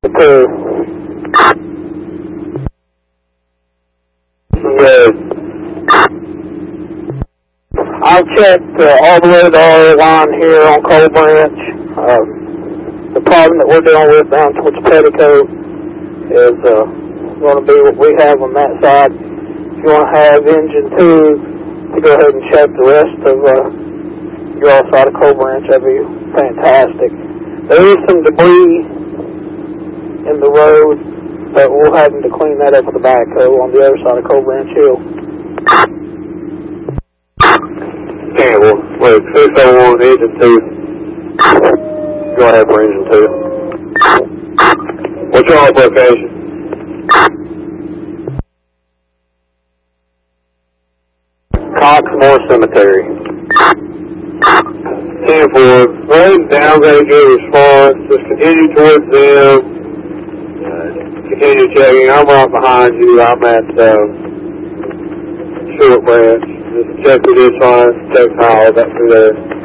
Good. I've checked all the way to our line here on Coal Branch. The problem that we're dealing with down towards Petticoat is going to be what we have on that side. If you want to have engine 2 to go ahead and check the rest of your side of Coal Branch, that'd be fantastic. There is some debris in the road, but we'll have them to clean that up with the backhoe on the other side of Coal Branch Hill. Campbell, wait, 601, engine 2. Go ahead for engine 2. What's your location? Coxmore Cemetery. 10-4, rain downgrade your response, just continue towards them, continue checking. I'm right behind you, I'm at Short Branch. Just check the ditch line, check all that through there.